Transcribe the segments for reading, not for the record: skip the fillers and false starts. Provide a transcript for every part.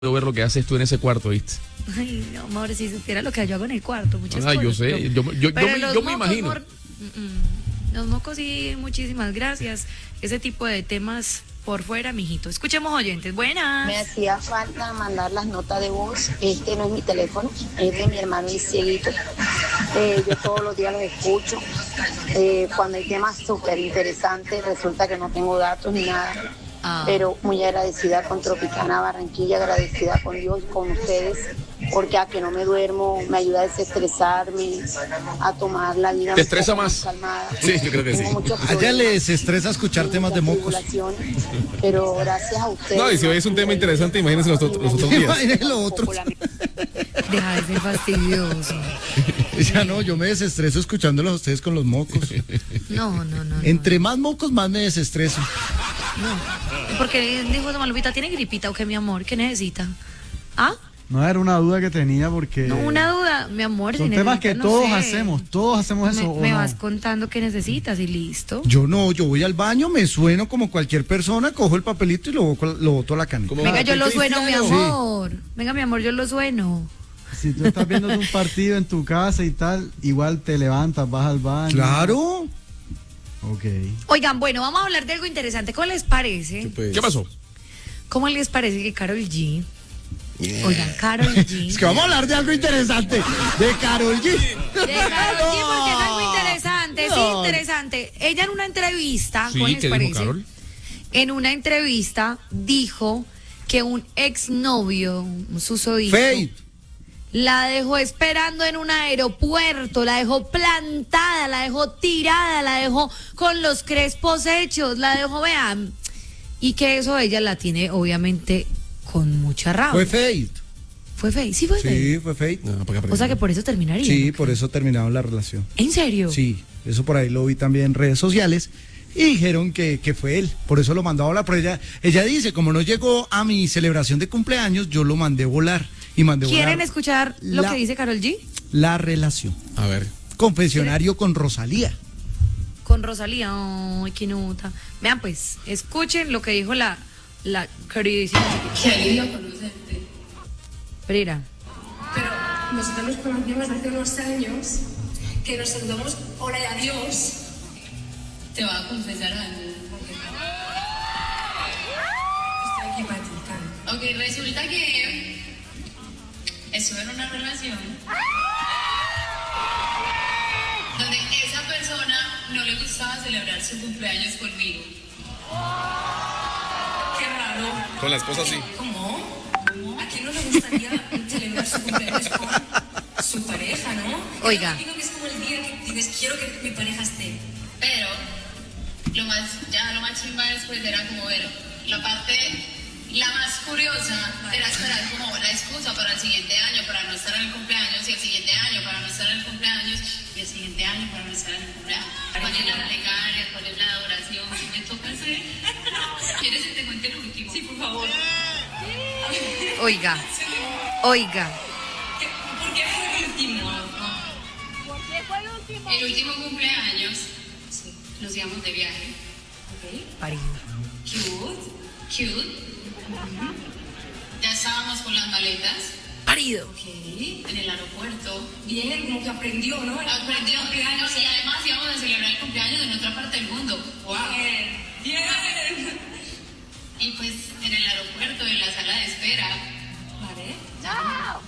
ver lo que haces tú en ese cuarto, ¿viste? Ay, no, amor, si supiera lo que yo hago en el cuarto, muchas Ah, cosas. yo sé, yo me imagino. Los mocos sí, muchísimas gracias. Ese tipo de temas por fuera, mijito. Escuchemos oyentes, buenas. Me hacía falta mandar las notas de voz. Este no es mi teléfono, es de mi hermano y cieguito. Yo todos los días los escucho. Cuando hay temas súper interesantes, resulta que no tengo datos ni nada. Pero muy agradecida con Tropicana Barranquilla, agradecida con Dios, con ustedes, porque a que no me duermo me ayuda a desestresarme, a tomar la vida ¿Te estresa más? calmada. Sí, yo creo que sí. ¿A ella les estresa escuchar temas de mocos? Pero gracias a ustedes. No, y si hoy es un tema interesante, imagínense los otros días. Imagínense lo otro. Deja de ser fastidioso. Ya no, yo me desestreso escuchándolos a ustedes con los mocos. No. Entre más mocos, más me desestreso. No. Porque dijo Doña Lupita, ¿tiene gripita o qué, mi amor? ¿Qué necesita? ¿Ah? No, era una duda que tenía porque... No, una duda, mi amor. Son si temas que necesita, no todos sé. hacemos eso. Me ¿o no? vas contando qué necesitas y listo. Yo no, yo voy al baño, me sueno como cualquier persona, cojo el papelito y lo boto a la canilla. Como Venga, yo lo Cristiano. sueno, mi amor. Venga, mi amor, yo lo sueno. Si tú estás viendo un partido en tu casa y tal, igual te levantas, vas al baño. Claro. Ok. Oigan, bueno, vamos a hablar de algo interesante. ¿Cómo les parece? ¿Qué pasó? ¿Cómo les parece que Karol G? Oigan, Karol G. Es que vamos a hablar de algo interesante. De Karol G. De Karol G, porque es algo No. interesante, sí, No. interesante. Ella en una entrevista, Sí, ¿cómo les ¿qué dijo parece? Karol? En una entrevista dijo que un exnovio, un susodicho, Fate. la dejó esperando en un aeropuerto, la dejó plantada, la dejó tirada, la dejó con los crespos hechos, la dejó, vean, y que eso ella la tiene obviamente con mucha rabia. Fue Fate. ¿Fue Fate? Sí, fue Fate. Sí, fue Fate. No, para que O sea que por eso terminaría. Sí, ¿no? por eso terminaron la relación. ¿En serio? Sí, eso por ahí lo vi también en redes sociales y dijeron que fue él, por eso lo mandó a volar, pero ella dice, como no llegó a mi celebración de cumpleaños, yo lo mandé volar y mandé ¿Quieren volar escuchar lo que dice Karol G? la relación. A ver. Confesionario con Rosalía. Con Rosalía, ay, qué nota. Vean pues, escuchen lo que dijo la queridísima. Qué lindo conocerte. Pereira. Pero nosotros nos conocimos hace unos años, que nos saludamos hola y adiós. Te voy a confesar algo. Estoy aquí para ti, Karen. Ok, resulta que estuve en una relación donde esa persona no le gustaba celebrar su cumpleaños conmigo. Qué raro. Con la esposa sí. ¿Cómo? ¿A quién no le gustaría celebrar su cumpleaños con su pareja, no? Oiga. Yo digo que es como el día que dices, quiero que mi pareja esté. Pero lo más chimba después era como ver la parte, la más curiosa era esperar como la excusa para el siguiente año para no estar en el cumpleaños, y el siguiente año para no estar en el cumpleaños, y el siguiente año para no estar en el cumpleaños. ¿Cuál es la plegaria? ¿Cuál es la adoración? ¿Qué me toca hacer? ¿Quieres que te cuente el último? Sí, por favor. Oiga. ¿Por qué fue el último? El último cumpleaños nos íbamos de viaje. Parido. Cute. Ya estábamos con las maletas. Parido. En el aeropuerto. Bien, como que aprendió, ¿no? Aprendió cumpleaños y además íbamos a celebrar el cumpleaños en otra parte del mundo. ¡Wow! Bien. Y pues en el aeropuerto, en la sala de espera. ¿Vale? No.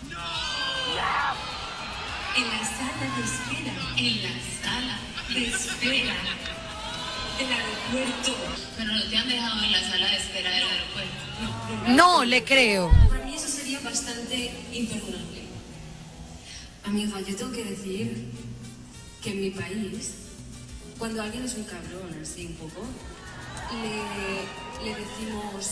En la sala de espera. En la sala de espera. Del aeropuerto. Pero no te han dejado en la sala de espera del aeropuerto. No le creo. Para mí eso sería bastante imperdonable. Amiga, yo tengo que decir que en mi país, cuando alguien es un cabrón, así un poco, le decimos,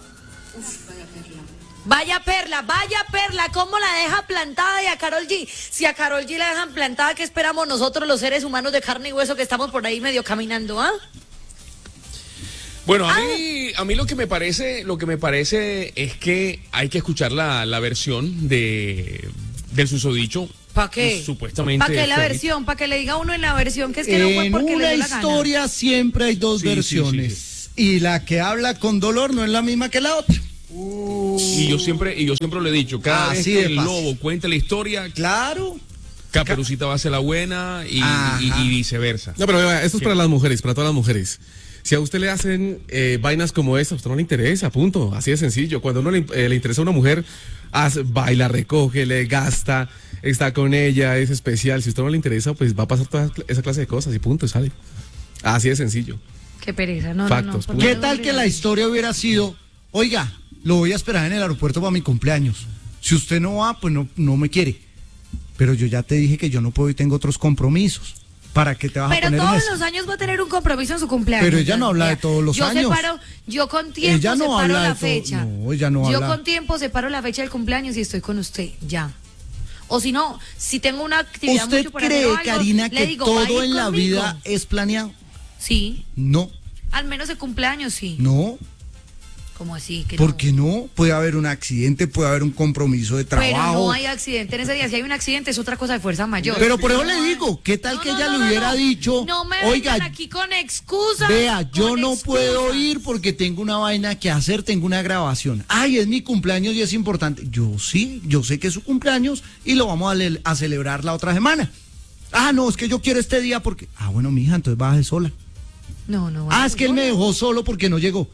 vaya perla. Vaya perla, ¿cómo la deja plantada y a Karol G? Si a Karol G la dejan plantada, ¿qué esperamos nosotros los seres humanos de carne y hueso que estamos por ahí medio caminando, ah? Bueno, a mí lo que me parece es que hay que escuchar la versión del susodicho. ¿Para qué? Supuestamente. ¿Para qué la Fate. versión? ¿Para que le diga uno en la versión que es que no fue En porque le una dio la gana? historia siempre hay dos Sí, versiones. sí. Y la que habla con dolor no es la misma que la otra. Y yo siempre lo he dicho, cada vez Así que de el fácil. lobo cuente la historia, Claro. Caperucita va a ser la buena y viceversa. No, pero vea, esto es para las mujeres, para todas las mujeres. Si a usted le hacen vainas como esa, a usted no le interesa, punto. Así de sencillo. Cuando a uno le interesa a una mujer, baila, recoge, le gasta, está con ella, es especial. Si a usted no le interesa, pues va a pasar toda esa clase de cosas y punto, sale. Así de sencillo. Qué pereza, no, Factos, no. ¿Qué tal que la historia hubiera sido, oiga, lo voy a esperar en el aeropuerto para mi cumpleaños? Si usted no va, pues no me quiere. Pero yo ya te dije que yo no puedo y tengo otros compromisos. ¿Para qué te vas a Pero poner en todos eso? los años va a tener un compromiso en su cumpleaños. Pero ella no habla de todos los años. Yo con tiempo Ella no separo habla la de todo- fecha. no, ella no Yo habla. con tiempo separo la fecha del cumpleaños y estoy con usted, ya. O si no, si tengo una actividad ¿Usted mucho por hacer cree, o algo, Karina, le que digo, ¿va a ir todo en la conmigo? vida es planeado? Sí, No, al menos de cumpleaños sí. no. ¿Cómo así? Que ¿Por no? qué no? Puede haber un accidente, puede haber un compromiso de trabajo. Pero no hay accidente en ese día. Si hay un accidente es otra cosa de fuerza mayor. Pero por eso le digo, ¿qué tal No, que no, ella no, le hubiera no. dicho, No me oiga, vengan aquí con excusas. vea, yo con no puedo excusas. ir porque tengo una vaina que hacer, tengo una grabación. Ay, es mi cumpleaños y es importante. Yo sí, yo sé que es su cumpleaños y lo vamos a celebrar la otra semana. Ah, no, es que yo quiero este día porque... Ah, bueno, mija, entonces baje sola. No. Ah, es que él me dejó solo porque no llegó.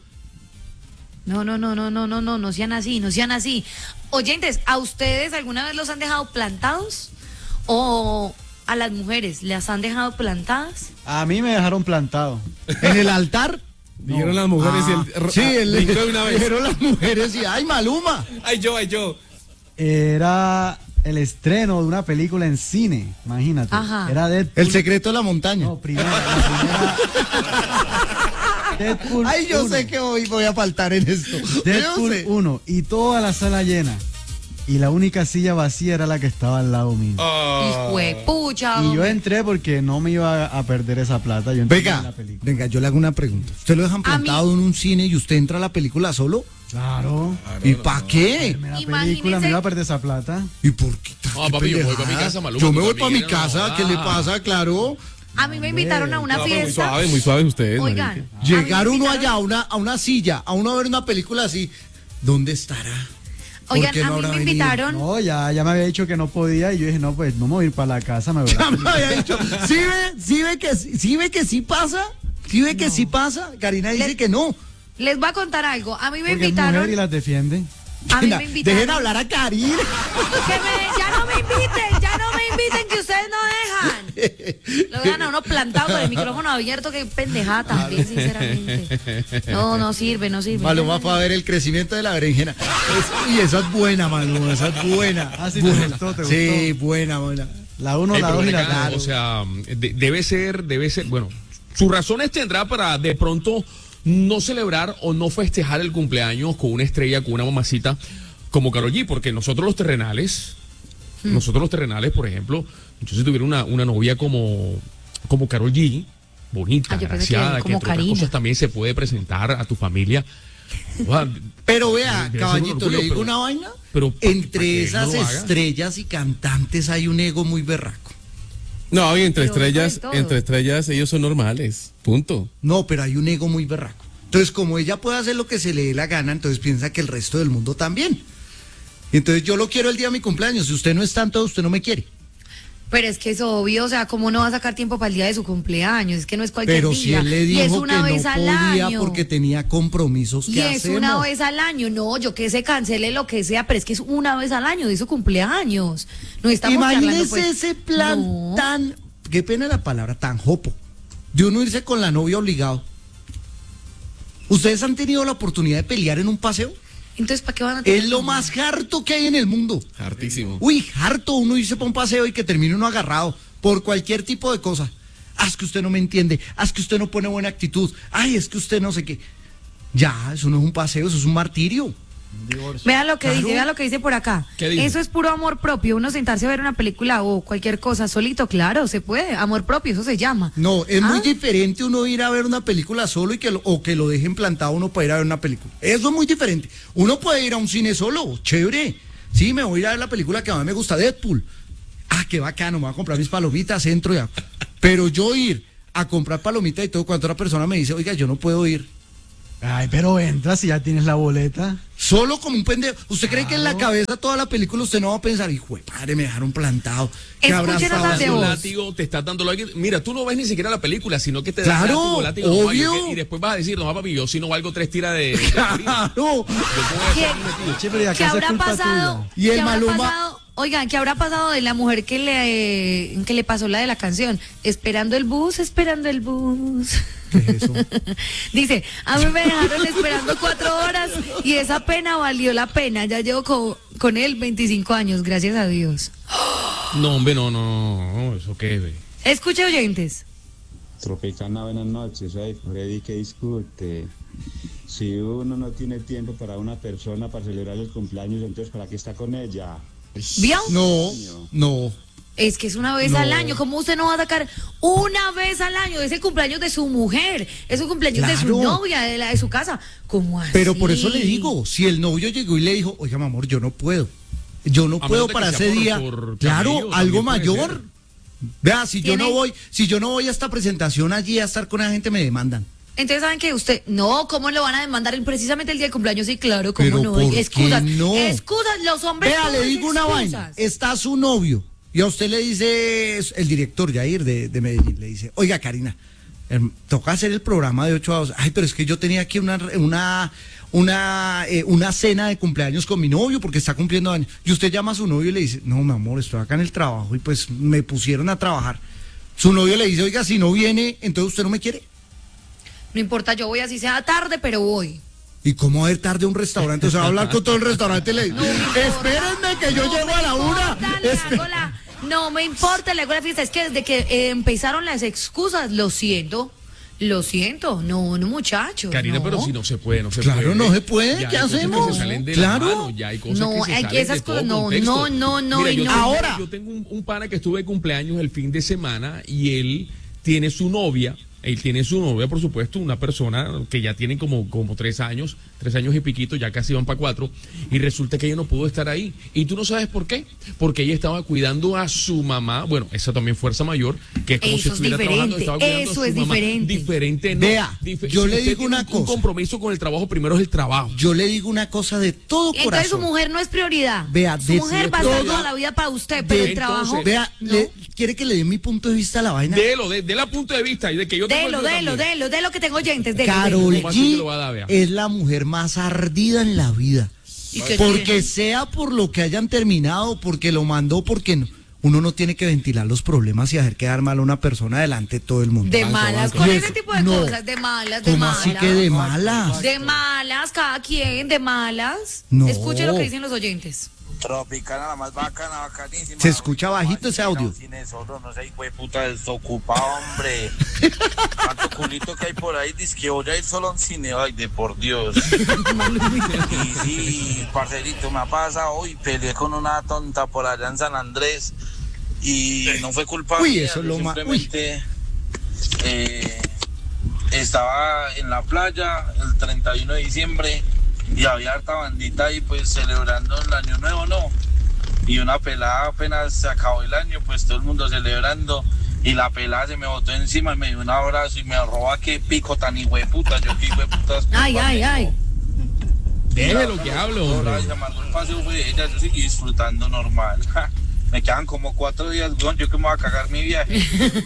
No sean así, no sean así. Oyentes, ¿a ustedes alguna vez los han dejado plantados? ¿O a las mujeres las han dejado plantadas? A mí me dejaron plantado. ¿En el altar? Dijeron las mujeres Sí, brincó de una vez. dijeron las mujeres y ¡ay, Maluma! Ay, yo. Era el estreno de una película en cine, imagínate. Ajá. Era Deadpool. El secreto de la montaña. No, la primera. Deadpool Ay, yo 1. sé que hoy voy a faltar en esto. Deadpool Yo sé. 1 y toda la sala llena. Y la única silla vacía era la que estaba al lado mío. Hijo de pucha. Y yo hombre. entré porque no me iba a perder esa plata. Yo entré en la Venga, película. venga, yo le hago una pregunta. ¿Usted lo dejan plantado en un cine y usted entra a la película solo? Claro. ¿Y para qué? La Imagínese- película me iba a perder esa plata. ¿Y por qué? No, papi, yo me voy para mi casa, Maluma, Yo tú me voy para también mi quieres, casa, no, ¿qué le ah. pasa? Claro. A mí me invitaron a una No, pero fiesta. muy suaves ustedes. Oigan, marica. a mí me Llegar uno invitaron- allá a una silla, a uno a ver una película así. ¿Dónde estará? ¿Por Oigan, qué no a mí habrá me venido? invitaron. No, ya me había dicho que no podía y yo dije, no, pues no me voy a ir para la casa, me voy a Ya me había dicho. ¿Sí ve que sí pasa? ¿Sí ve que sí pasa? Karina dice que no. Les voy a contar algo. A mí me porque es invitaron. mujer y las defiende. A mí Venga, me invitaron. dejen hablar a Karina. Ya no me inviten, que ustedes no dejan. Lo dejan a uno plantado con el micrófono abierto, que pendejada también, sinceramente. No sirve. Maluma para ver el crecimiento de la berenjena. Y esa es buena, Maluma, esa es buena. Ah, sí, te Buena. gustó, te Sí, buena. La 1, Ey, la pero 2 y ven la acá, 3. o sea, debe ser, bueno, sus razones tendrá para de pronto no celebrar o no festejar el cumpleaños con una estrella, con una mamacita como Karol G, porque nosotros los terrenales, por ejemplo, yo si tuviera una novia como Karol G, bonita, Ah, yo pensé que graciada, que como entre otras Karina. cosas también se puede presentar a tu familia. Joda, Pero vea, debe ser un caballito, orgullo, le digo pero- una vaina. pero ¿pa' qué Entre no esas lo haga? estrellas y cantantes hay un ego muy berraco. No, y Pero de todo. entre estrellas ellos son normales. Punto. No, pero hay un ego muy berraco. Entonces, como ella puede hacer lo que se le dé la gana, entonces piensa que el resto del mundo también. Entonces, yo lo quiero el día de mi cumpleaños. Si usted no está, entonces usted no me quiere. Pero es que es obvio, o sea, ¿cómo no va a sacar tiempo para el día de su cumpleaños? Es que no es cualquier Pero día. si él le y es dijo que una vez no al podía año. porque tenía compromisos Y que es hacemos. una vez al año. No, yo que se cancele lo que sea, pero es que es una vez al año de su cumpleaños. No estamos charlando, Imagínese pues. ese plan No. tan, qué pena la palabra, tan jopo, de uno irse con la novia obligado. ¿Ustedes han tenido la oportunidad de pelear en un paseo? Entonces, ¿para qué van a tener Es lo novia? más harto que hay en el mundo. Hartísimo. Uy, harto uno irse para un paseo y que termine uno agarrado por cualquier tipo de cosa. Ah, es que usted no me entiende, ah, es que usted no pone buena actitud, ay, es que usted no sé qué. Ya, eso no es un paseo, eso es un martirio. Vean lo que Claro. dice, vean lo que dice por acá. ¿Qué dice? Eso es puro amor propio. Uno sentarse a ver una película o cualquier cosa solito, claro, se puede. Amor propio, eso se llama. No, es muy Ah, diferente uno ir a ver una película solo y o que lo dejen plantado uno para ir a ver una película. Eso es muy diferente. Uno puede ir a un cine solo, chévere. Sí, me voy a ir a ver la película que más me gusta, Deadpool. Ah, qué bacano, me voy a comprar mis palomitas, entro ya. Pero yo ir a comprar palomitas y todo, cuando otra persona me dice, oiga, yo no puedo ir. Ay, pero entra si ya tienes la boleta. Solo como un pendejo. ¿Usted cree que en la cabeza toda la película usted no va a pensar, hijo de padre, me dejaron plantado? ¿Qué habrá Escuchen estado notas de haciendo? voz. látigo, te estás dando látigo. Mira, tú no ves ni siquiera la película, sino que te Claro, das látigo, no, obvio. y después vas a decir, no, papi, yo si no valgo 3 tiras de Claro. Che, pero ¿y ¿Qué acaso es habrá culpa pasado? tuya? Y el ¿Qué habrá Maluma- pasado? Oigan, ¿qué habrá pasado de la mujer que le pasó la de la canción? Esperando el bus, esperando el bus. ¿Qué es eso? Dice, a mí me dejaron esperando 4 horas y esa pena valió la pena. Ya llevo con él 25 años, gracias a Dios. No, hombre, no, eso qué, ve. Escuche, oyentes. Tropicana, buenas noches, soy Freddy, que discute. Si uno no tiene tiempo para una persona para celebrar el cumpleaños, entonces ¿para qué está con ella? ¿Vio? No. Es que es una vez al año. ¿Cómo usted no va a sacar una vez al año? Es el cumpleaños de su mujer, es el cumpleaños de su Claro. novia, de su casa. ¿Cómo así? Pero por eso le digo, si el novio llegó y le dijo, oiga, mi amor, yo no puedo. Yo no A puedo menos de para que sea ese por- día. por Claro, camello, algo también puede mayor. ser. Vea, si yo ¿Tiene? no voy a esta presentación allí a estar con la gente, me demandan. Entonces, ¿saben que usted, no, ¿cómo lo van a demandar precisamente el día del cumpleaños? Sí, claro, ¿cómo Pero no? ¿por qué Excusas, no? excusas, los hombres. Vea, le todos digo una excusas. vaina. Está su novio y a usted le dice, el director Yair de Medellín, le dice, oiga, Karina, toca hacer el programa de 8 a 2. Ay, pero es que yo tenía aquí una cena de cumpleaños con mi novio porque está cumpliendo años. Y usted llama a su novio y le dice, no, mi amor, estoy acá en el trabajo y pues me pusieron a trabajar. Su novio le dice, oiga, si no viene, entonces usted no me quiere. No importa, yo voy así sea tarde, pero voy. ¿Y cómo va a ir tarde a un restaurante? O sea, va a hablar con todo el restaurante y le dice, espérenme que yo No llego me a la importa, 1. le hago no me importa, le hago la fiesta. Es que desde que empezaron las excusas, lo siento, no, muchachos. Karina, no. pero si no se puede, no se Claro, puede. no se puede, Ya ¿qué hay cosas que hacemos? se salen de Claro. la mano, ya hay cosas No, que se hay que salen esas de todo cosas, no, contexto. no, Mira, y yo no. tengo- Ahora. yo tengo un pana que estuve de cumpleaños el fin de semana y él tiene su novia. Él tiene su novia, por supuesto, una persona que ya tiene como 3 años y piquito, ya casi van para 4, y resulta que ella no pudo estar ahí. Y tú no sabes por qué, porque ella estaba cuidando a su mamá, bueno, esa también fuerza mayor, que es como Eso si es estuviera diferente, trabajando, estaba cuidando eso a su es mamá. diferente. Diferente, no. Vea, yo le usted digo tiene una un cosa. compromiso con el trabajo, primero es el trabajo. Yo le digo una cosa de todo Entonces su corazón. mujer no es prioridad. Vea, su mujer va a todo- estar toda la vida para usted, pero el Entonces, trabajo. Vea, no. ¿quiere que le dé mi punto de vista a la vaina? De la punto de vista y de que yo tengo el mío también. De lo que tengo oyentes. Delo, Karol ¿Cómo así que G lo va a dar, vea? es la mujer más ardida en la vida. ¿Y qué Porque tiene? sea por lo que hayan terminado, porque lo mandó, porque no. Uno no tiene que ventilar los problemas y hacer quedar mal a una persona delante de todo el mundo. De malas, con Y ese eso- tipo de no. cosas, de malas, de ¿Cómo malas. así que de malas? De malas, cada quien, de malas. No. Escuche lo que dicen los oyentes. Tropicana, la más bacana, bacanísima. Se escucha bajito ese audio. Cine solo, no sé, hijo de puta desocupado, hombre. Tanto culito que hay por ahí, dice que voy a ir solo a un cine, ay, de por Dios. Y sí, parcerito, me ha pasado hoy, peleé con una tonta por allá en San Andrés y no fue culpa Uy, mía, eso es yo lo más- simplemente estaba en la playa el 31 de diciembre y había harta bandita ahí pues celebrando el año nuevo, ¿no? Y una pelada apenas se acabó el año, pues todo el mundo celebrando y la pelada se me botó encima y me dio un abrazo y me roba qué pico tan hijueputa, yo qué hijueputas. Ay, ay, ay. Deje lo que hablo, hombre. Se mandó el paseo fue de ella, yo seguí disfrutando normal. Me quedan como 4 días, weón, yo que me voy a cagar mi viaje.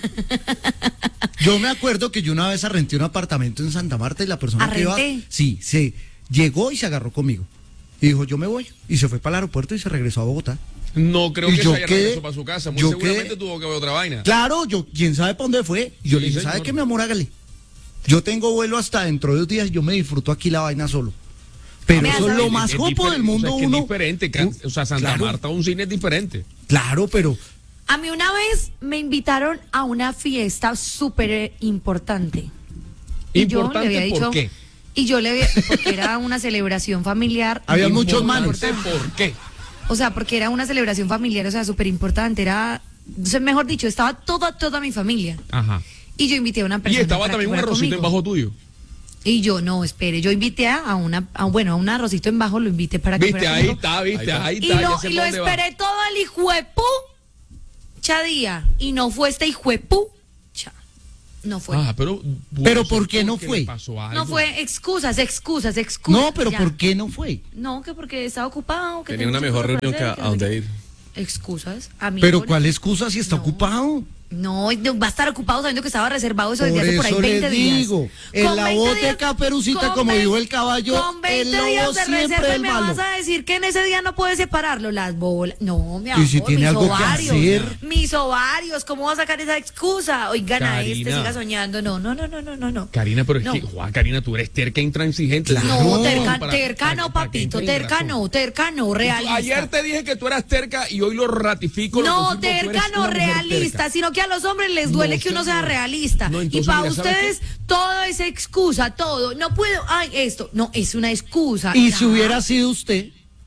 Yo me acuerdo que yo una vez arrenté un apartamento en Santa Marta y la persona que iba, ¿Arrenté? sí, se llegó y se agarró conmigo. Y dijo, yo me voy. Y se fue para el aeropuerto y se regresó a Bogotá. No creo Y que yo se haya quedé- regresado para su casa. Muy yo seguramente quedé- tuvo que ver otra vaina. Claro, quién sabe para dónde fue. Y yo Sí, le dije, ¿sabe señor. qué, mi amor? Hágale. Yo tengo vuelo hasta dentro de 2 días y yo me disfruto aquí la vaina solo. Pero Vea, eso es ¿sabe? lo más jopo del mundo, o sea, es que uno. es diferente. O sea, Santa Claro. Marta, un cine es diferente. Claro, pero A mí una vez me invitaron a una fiesta súper importante. Y yo le Importante, había dicho, ¿por qué? Y yo le había, porque era una celebración familiar. Había muy muchos manes. Importante, ¿por qué? O sea, porque era una celebración familiar, o sea, súper importante. Era, o sea, mejor dicho, estaba toda mi familia. Ajá. Y yo invité a una Y persona. estaba para también que un fuera arrocito en conmigo. bajo tuyo. Y yo, no, espere, yo invité a un arrocito en bajo, lo invité para que Viste, fuera ahí conmigo. está, viste, ahí Y está. lo, ya sé y pa' lo dónde va. esperé todo el hijuepu día. Y no fue este hijuepu. No fue. ¿Pero por qué no fue? No fue, excusas. No, pero ya. ¿por qué no fue? No, que porque estaba ocupado. Que Tenía una muchas mejor cosas reunión hacer, que a donde ir. Excusas, amigo. ¿Pero cuál excusa si está No. ocupado? No, va a estar ocupado sabiendo que estaba reservado eso Por desde hace por ahí eso 20 les días. digo, en Con la 20 bote días- Caperucita, con como vein- dijo el caballo, con 20 el lobo días de siempre reserva es me malo. vas a decir que en ese día no puedes separarlo, las bolas. No, mi amor, Y si tiene mis algo que ovarios, hacer. mis ovarios, ¿cómo va a sacar esa excusa? Oigan a Karina. siga soñando. No. Karina, pero No. es que, Juan, Karina, tú eres terca e intransigente. Claro. No, terca Para no, que papito, entre en razón. terca no, realista. Ayer te dije que tú eras terca y hoy lo ratifico. lo No, confirmo, tú eres terca no, una mujer realista, terca. sino que a los hombres les duele No, que uno sea señor. realista. No, Y entonces, para mira, ¿sabes ustedes todo es excusa, todo. No puedo, esto, no, es una excusa. Y ya. si hubiera sido usted,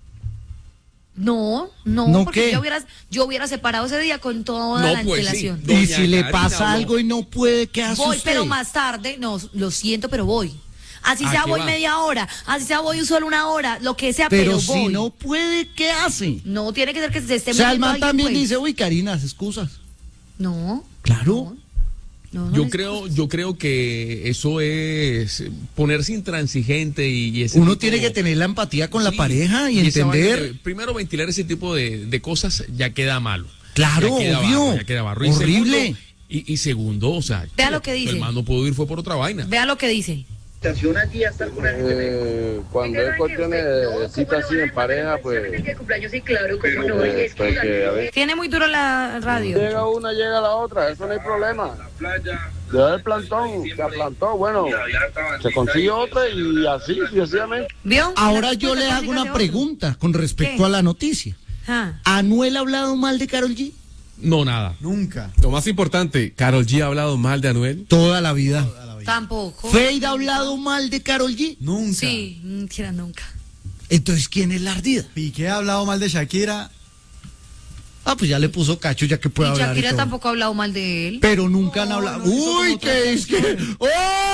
No, ¿No porque qué? yo hubiera separado ese día con toda No, la pues sí. antelación. Doña y si le Karina pasa habló. algo y no puede, ¿qué hace Voy, usted? pero más tarde, no, lo siento, pero voy. Así ¿A sea, qué voy va? media hora, así sea, voy solo una hora, lo que sea, Pero pero si voy. no puede, ¿qué hace? No tiene que ser que se esté O sea, el metiendo man alguien, también pues. dice, uy, Karina, excusas. No. Claro. No, Yo es- creo que eso es ponerse intransigente y ese Uno tipo- tiene que tener la empatía con la Sí, pareja y esa vaina entender. de- primero ventilar ese tipo de cosas ya queda malo. Claro, Ya queda obvio. barro, ya queda barro. Horrible. Y segundo, o sea, Vea lo que dice. el man no pudo ir fue por otra vaina. Vea lo que dice. Cuando hay cuestiones de citas así en pareja, pues que a veces Tiene muy duro la radio. llega una, llega la otra, eso no hay problema. Le da el plantón, se aplantó, bueno, se consigue otra y así sucesivamente. ¿Vio? Ahora La yo le respuesta hago una consígase otro. pregunta con respecto ¿Qué? a la noticia. Ah. ¿Anuel ha hablado mal de Karol G? No, nada. Nunca. Lo más importante, Karol G ha hablado mal de Anuel. Toda la vida. Tampoco. ¿Fade ha hablado mal de Karol G? Nunca. Sí, mentira, nunca. Entonces, ¿quién es la ardida? Piqué ha hablado mal de Shakira. Ah, pues ya le puso cacho, ya que puede Y hablar. y Shakira todo. tampoco ha hablado mal de él. Pero nunca han hablado. no, hizo Uy, como ¿qué es que? ¡Oh!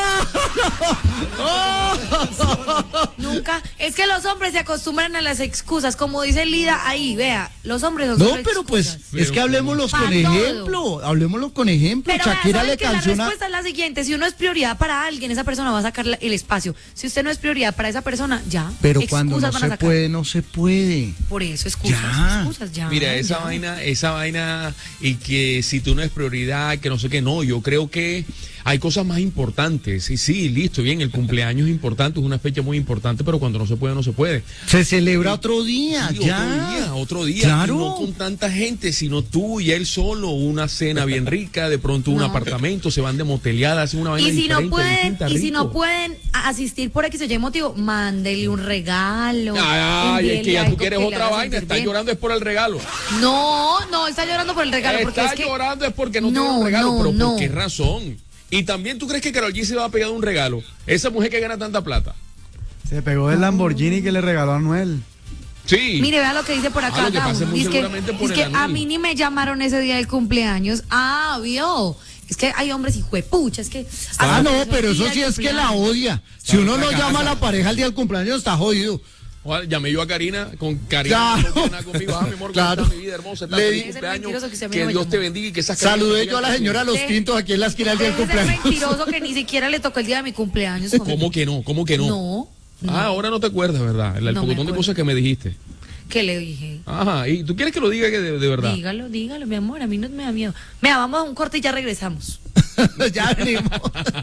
Nunca. Es que los hombres se acostumbran a las excusas. Como dice Lida ahí, vea. Los hombres son No, solo pero pues, excusas. es que hablemoslos Pa' con todo. ejemplo. Hablemoslo con ejemplo. Pero vea, Shakira ¿saben le que la canciona. respuesta es la siguiente? Si uno es prioridad para alguien, esa persona va a sacar el espacio. Si usted no es prioridad para esa persona, ya. Pero cuando no excusas van a se sacar. puede, no se puede. Por eso, excusas. Ya. Excusas, ya. Mira, esa ya. vaina, y que si tú no es prioridad, que no sé qué, no, yo creo que hay cosas más importantes. Y sí, listo, bien, el cumpleaños es importante, es una fecha muy importante, pero cuando no se puede, no se puede. Se celebra otro día, Sí, ya. otro día. Claro. Y no con tanta gente, sino tú y él solo, una cena bien rica, de pronto un No. apartamento, se van de moteleada, hacen una vaina Y si no diferente, pueden, distinta, y si rico. no pueden asistir por X o Y motivo, mándele un regalo. Ay, es que envíele ya tú algo quieres que le otra haga vaina, sentir estás bien. llorando es por el regalo. No, está llorando por el regalo. Porque Estás es que llorando es porque no te No, dieron un regalo, no, pero no. ¿por qué razón? Y también tú crees que Karol G se va a pegar un regalo. Esa mujer que gana tanta plata. Se pegó el Lamborghini que le regaló a Anuel. Sí. Mire, vea lo que dice por acá. lo que pasa es muy Dice seguramente por es el que a Anuel. mí ni me llamaron ese día del cumpleaños. Ah, vio. Es que hay hombres hijuepucha, es que... Ah, no, hacen pero el eso día sí del es que la cumpleaños. odia. Si uno no fracaso. llama a la pareja al día del cumpleaños, está jodido. Ojalá, llamé yo a Karina, con Karina, Claro. no tiene nada conmigo. Ah, mi amor, Claro. ¿cómo está mi vida hermosa? Está Le feliz di- Ese cumpleaños. mentiroso que usted a mí Que no me Dios llamó. te bendiga y que esas Saludé yo a la señora Los Sí. Tintos aquí en la esquina del día del Debe ser cumpleaños. mentiroso que ni siquiera le tocó el día de mi cumpleaños. hombre. ¿Cómo que no? ¿Cómo que no? No. Ah, ahora no te acuerdas, ¿verdad? El No me pocotón de acuerdo. cosas que me dijiste. ¿Qué le dije? Ajá, y tú quieres que lo diga que de verdad. Dígalo, mi amor, a mí no me da miedo. Mira, vamos a un corte y ya regresamos. Ya venimos.